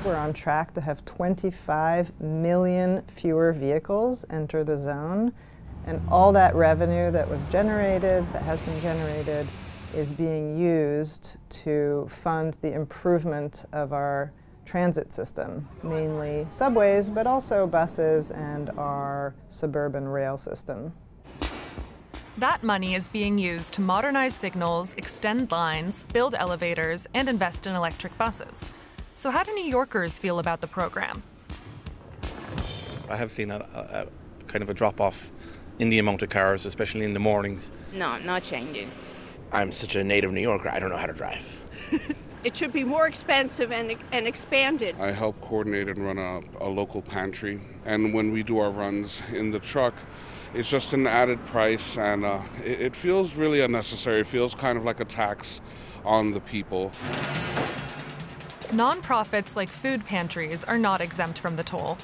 We're on track to have 25 million fewer vehicles enter the zone, and all that revenue that was generated, that has been generated, is being used to fund the improvement of our transit system, mainly subways, but also buses and our suburban rail system. That money is being used to modernize signals, extend lines, build elevators, and invest in electric buses. So how do New Yorkers feel about the program? I have seen a kind of a drop-off in the amount of cars, especially in the mornings. No changes. I'm such a native New Yorker, I don't know how to drive. It should be more expensive and expanded. I help coordinate and run a local pantry, and when we do our runs in the truck, it's just an added price, and it feels really unnecessary. It feels kind of like a tax on the people. Nonprofits like food pantries are not exempt from the toll.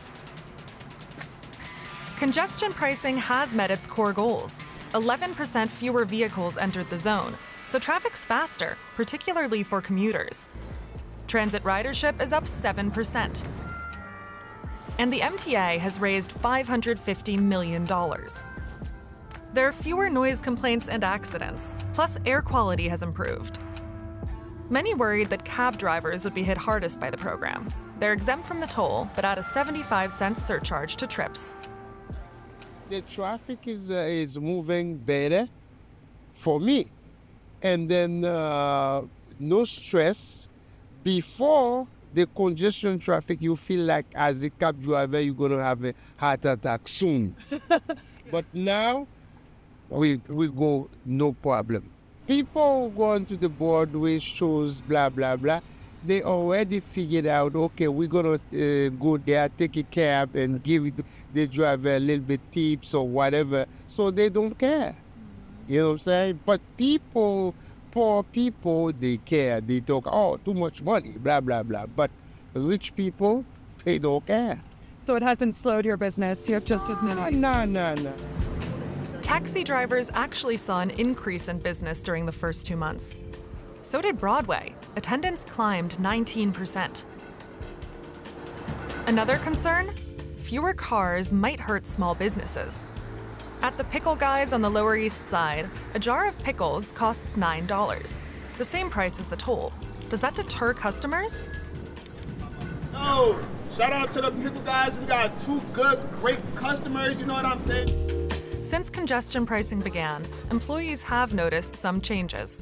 Congestion pricing has met its core goals. 11% fewer vehicles entered the zone, so traffic's faster, particularly for commuters. Transit ridership is up 7%. And the MTA has raised $550 million. There are fewer noise complaints and accidents, plus air quality has improved. Many worried that cab drivers would be hit hardest by the program. They're exempt from the toll, but add a 75-cent surcharge to trips. The traffic is moving better for me. And then no stress. Before the congestion traffic, you feel like as a cab driver, you're going to have a heart attack soon. But now, we go no problem. People going to the board with shows, blah, blah, blah. They already figured out, okay, we're going to go there, take a cab and give the driver a little bit tips or whatever, so they don't care. You know what I'm saying? But people, poor people, they care. They talk, oh, too much money, blah, blah, blah. But rich people, they don't care. So it hasn't slowed your business? You're just as many? No. Taxi drivers actually saw an increase in business during the first 2 months. So did Broadway. Attendance climbed 19%. Another concern? Fewer cars might hurt small businesses. At the Pickle Guys on the Lower East Side, a jar of pickles costs $9, the same price as the toll. Does that deter customers? Oh, shout out to the Pickle Guys. We got two great customers, you know what I'm saying? Since congestion pricing began, employees have noticed some changes.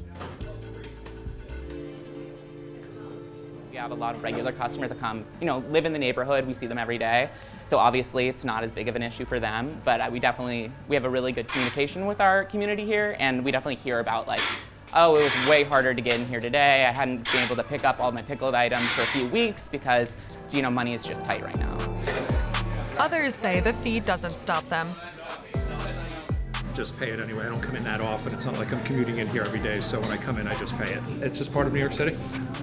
We have a lot of regular customers that come, live in the neighborhood. We see them every day. So obviously it's not as big of an issue for them, but we have a really good communication with our community here, and we definitely hear about oh, it was way harder to get in here today. I hadn't been able to pick up all my pickled items for a few weeks because, money is just tight right now. Others say the fee doesn't stop them. Just pay it anyway. I don't come in that often. It's not like I'm commuting in here every day, so when I come in, I just pay it. It's just part of New York City.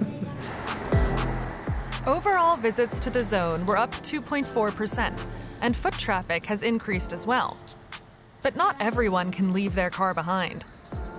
Overall visits to the zone were up 2.4%, and foot traffic has increased as well. But not everyone can leave their car behind.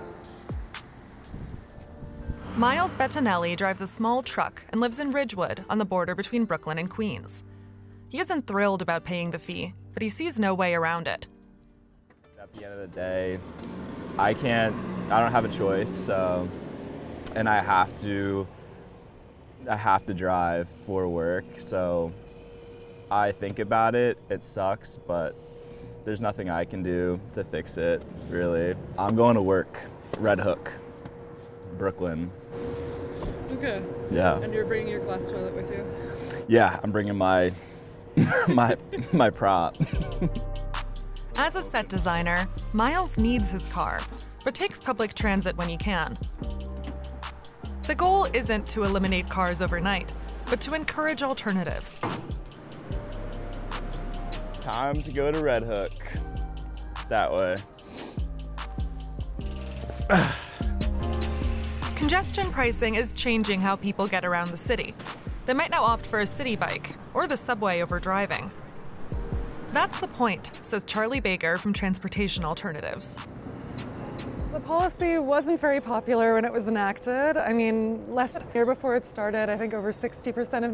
Miles Bettinelli drives a small truck and lives in Ridgewood on the border between Brooklyn and Queens. He isn't thrilled about paying the fee, but he sees no way around it. At the end of the day, I don't have a choice, and I have to drive for work, so I think about it. It sucks, but there's nothing I can do to fix it, really. I'm going to work, Red Hook, Brooklyn. Okay. Yeah. And you're bringing your glass toilet with you? Yeah, I'm bringing my my prop. As a set designer, Miles needs his car, but takes public transit when he can. The goal isn't to eliminate cars overnight, but to encourage alternatives. Time to go to Red Hook. That way. Congestion pricing is changing how people get around the city. They might now opt for a city bike or the subway over driving. That's the point, says Charlie Baker from Transportation Alternatives. The policy wasn't very popular when it was enacted. I mean, less than a year before it started, I think over 60% of